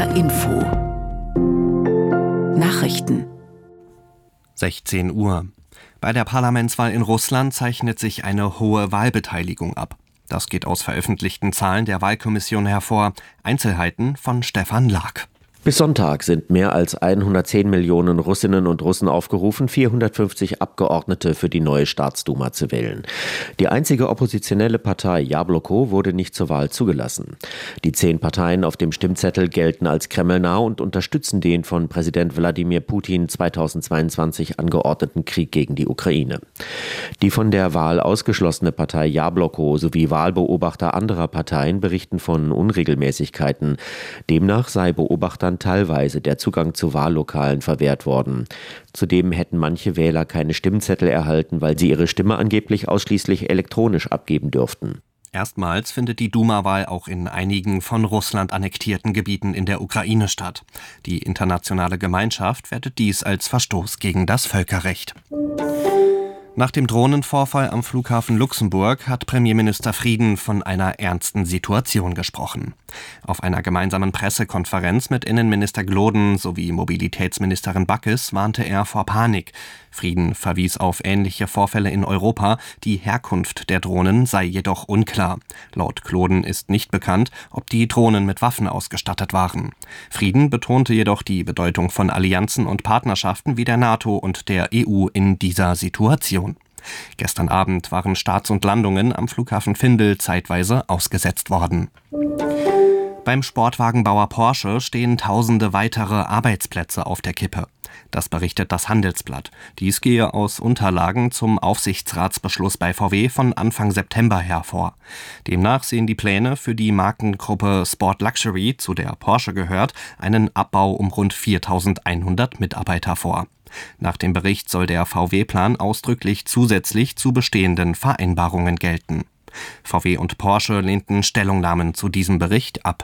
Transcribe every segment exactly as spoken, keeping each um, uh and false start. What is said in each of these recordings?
R Info Nachrichten sechzehn Uhr. Bei der Parlamentswahl in Russland zeichnet sich eine hohe Wahlbeteiligung ab. Das geht aus veröffentlichten Zahlen der Wahlkommission hervor. Einzelheiten von Stefan Lag. Bis Sonntag sind mehr als hundertzehn Millionen Russinnen und Russen aufgerufen, vierhundertfünfzig Abgeordnete für die neue Staatsduma zu wählen. Die einzige oppositionelle Partei Jabloko wurde nicht zur Wahl zugelassen. Die zehn Parteien auf dem Stimmzettel gelten als kremlnah und unterstützen den von Präsident Wladimir Putin zweitausendzweiundzwanzig angeordneten Krieg gegen die Ukraine. Die von der Wahl ausgeschlossene Partei Jabloko sowie Wahlbeobachter anderer Parteien berichten von Unregelmäßigkeiten. Demnach sei Beobachtern teilweise der Zugang zu Wahllokalen verwehrt worden. Zudem hätten manche Wähler keine Stimmzettel erhalten, weil sie ihre Stimme angeblich ausschließlich elektronisch abgeben dürften. Erstmals findet die Duma-Wahl auch in einigen von Russland annektierten Gebieten in der Ukraine statt. Die internationale Gemeinschaft wertet dies als Verstoß gegen das Völkerrecht. Nach dem Drohnenvorfall am Flughafen Luxemburg hat Premierminister Frieden von einer ernsten Situation gesprochen. Auf einer gemeinsamen Pressekonferenz mit Innenminister Gloden sowie Mobilitätsministerin Backes warnte er vor Panik. Frieden verwies auf ähnliche Vorfälle in Europa. Die Herkunft der Drohnen sei jedoch unklar. Laut Gloden ist nicht bekannt, ob die Drohnen mit Waffen ausgestattet waren. Frieden betonte jedoch die Bedeutung von Allianzen und Partnerschaften wie der NATO und der E U in dieser Situation. Gestern Abend waren Starts und Landungen am Flughafen Findel zeitweise ausgesetzt worden. Beim Sportwagenbauer Porsche stehen tausende weitere Arbeitsplätze auf der Kippe. Das berichtet das Handelsblatt. Dies gehe aus Unterlagen zum Aufsichtsratsbeschluss bei V W von Anfang September hervor. Demnach sehen die Pläne für die Markengruppe Sport Luxury, zu der Porsche gehört, einen Abbau um rund viertausendeinhundert Mitarbeiter vor. Nach dem Bericht soll der V W-Plan ausdrücklich zusätzlich zu bestehenden Vereinbarungen gelten. V W und Porsche lehnten Stellungnahmen zu diesem Bericht ab.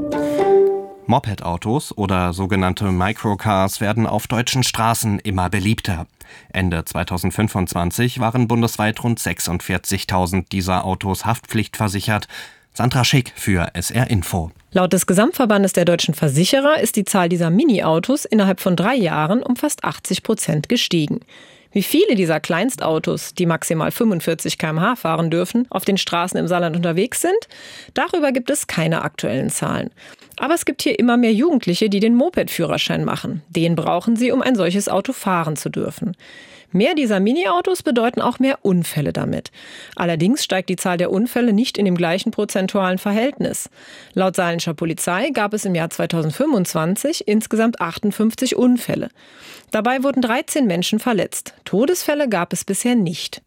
Moped-Autos oder sogenannte Microcars werden auf deutschen Straßen immer beliebter. Ende zweitausendfünfundzwanzig waren bundesweit rund sechsundvierzigtausend dieser Autos haftpflichtversichert. Sandra Schick für S R Info. Laut des Gesamtverbandes der deutschen Versicherer ist die Zahl dieser Mini-Autos innerhalb von drei Jahren um fast achtzig Prozent gestiegen. Wie viele dieser Kleinstautos, die maximal fünfundvierzig Kilometer pro Stunde fahren dürfen, auf den Straßen im Saarland unterwegs sind, darüber gibt es keine aktuellen Zahlen. Aber es gibt hier immer mehr Jugendliche, die den Moped-Führerschein machen. Den brauchen sie, um ein solches Auto fahren zu dürfen. Mehr dieser Mini-Autos bedeuten auch mehr Unfälle damit. Allerdings steigt die Zahl der Unfälle nicht in dem gleichen prozentualen Verhältnis. Laut saarländischer Polizei gab es im Jahr zweitausendfünfundzwanzig insgesamt achtundfünfzig Unfälle. Dabei wurden dreizehn Menschen verletzt. Todesfälle gab es bisher nicht.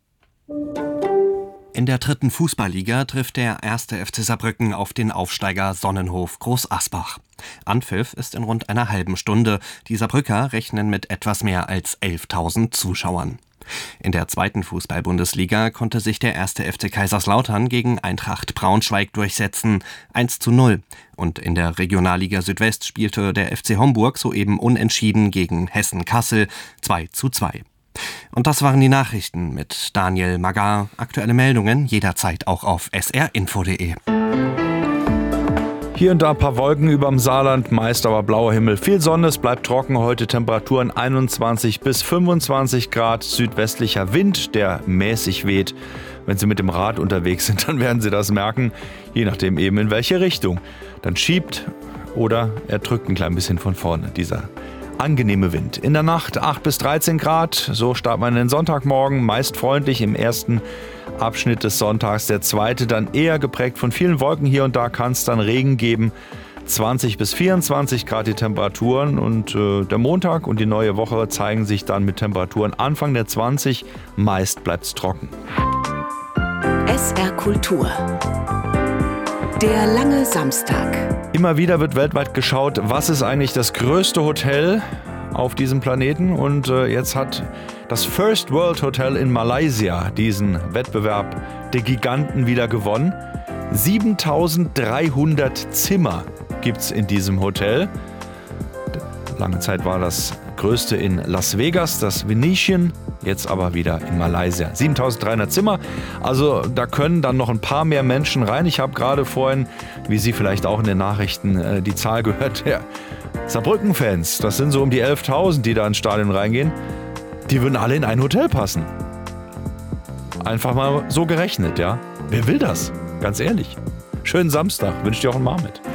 In der dritten Fußballliga trifft der erste F C Saarbrücken auf den Aufsteiger Sonnenhof Groß Asbach. Anpfiff ist in rund einer halben Stunde. Die Saarbrücker rechnen mit etwas mehr als elftausend Zuschauern. In der zweiten Fußball-Bundesliga konnte sich der erste F C Kaiserslautern gegen Eintracht Braunschweig durchsetzen, eins zu null. Und in der Regionalliga Südwest spielte der F C Homburg soeben unentschieden gegen Hessen Kassel, zwei zu zwei. Und das waren die Nachrichten mit Daniel Magar. Aktuelle Meldungen jederzeit auch auf s r info punkt d e. Hier und da ein paar Wolken überm Saarland, meist aber blauer Himmel. Viel Sonne, es bleibt trocken heute, Temperaturen einundzwanzig bis fünfundzwanzig Grad, südwestlicher Wind, der mäßig weht. Wenn Sie mit dem Rad unterwegs sind, dann werden Sie das merken, je nachdem eben in welche Richtung. Dann schiebt oder er drückt ein klein bisschen von vorne, dieser angenehme Wind. In der Nacht acht bis dreizehn Grad, so startet man den Sonntagmorgen, meist freundlich im ersten Abschnitt des Sonntags. Der zweite dann eher geprägt von vielen Wolken. Hier und da kann es dann Regen geben. zwanzig bis vierundzwanzig Grad die Temperaturen und äh, der Montag und die neue Woche zeigen sich dann mit Temperaturen Anfang der zwanzig. Meist bleibt es trocken. S R Kultur. Der lange Samstag. Immer wieder wird weltweit geschaut, was ist eigentlich das größte Hotel auf diesem Planeten. Und äh, jetzt hat das First World Hotel in Malaysia diesen Wettbewerb der Giganten wieder gewonnen. siebentausenddreihundert Zimmer gibt es in diesem Hotel. Lange Zeit war das größte in Las Vegas, das Venetian jetzt aber wieder in Malaysia. siebentausenddreihundert Zimmer, also da können dann noch ein paar mehr Menschen rein. Ich habe gerade vorhin, wie Sie vielleicht auch in den Nachrichten, die Zahl gehört, der Saarbrücken-Fans, das sind so um die elftausend, die da ins Stadion reingehen, die würden alle in ein Hotel passen. Einfach mal so gerechnet, ja. Wer will das? Ganz ehrlich. Schönen Samstag, wünsche dir auch ein Marmit.